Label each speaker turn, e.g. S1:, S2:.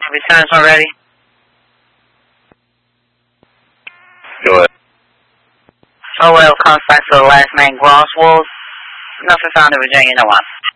S1: Lieutenant already?
S2: Go ahead.
S1: Oh well, contact for the last name Groswell. Nothing found in Virginia, no one.